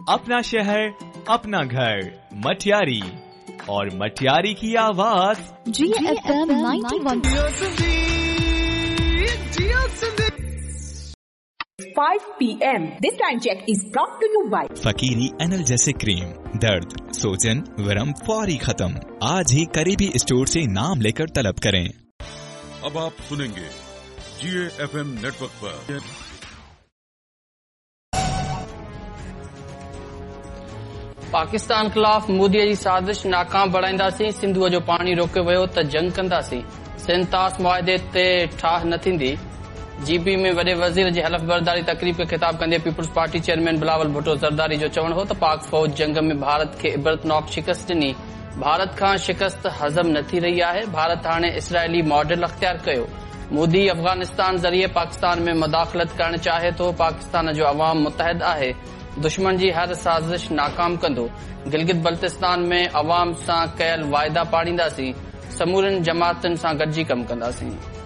अपना शहर, अपना घर, मटियारी, और मटियारी की आवाज GFM 91. 5 PM. This time check is brought to you by फकीरी analgesic cream, दर्द, सोजन, वरम फौरी खत्म। आज ही करीबी स्टोर से नाम लेकर तलब करें। अब आप सुनेंगे GFM नेटवर्क पर पाकिस्तान खिलाफ मोदी जी साजिश नाकाम बणाईंदासीं, सिंधुअ जो पानी रोकियो वियो त जंग कंदासीं, सिंतास मुआहदे ते ठाह न थींदी। GB में वॾे वज़ीर जी हलफ़ बरदारी तक़रीब खे ख़िताब कंदे people's party chairman Bilawal Bhutto Zardari जो चवणु हो त पाक फ़ौज जंग में भारत खे इबरतनाक शिकस्त ॾिनी। भारत खां शिकस्त हज़म न थी रही आहे। भारत हाणे इसराइली मॉडल अख़्तियार कयो। मोदी अफ़गानिस्तान ज़रिए पाकिस्तान में मुदाख़लत करणु चाहे थो। पाकिस्तान जो अवाम मुतहद आहे, दुश्मन जी हर साज़िश नाकाम कंदो। गिलगित बल्तिस्तान में अवाम सां कयल वाइदा पाड़ींदासीं, समूरनि जमातुनि सां गॾिजी कमु कंदासीं।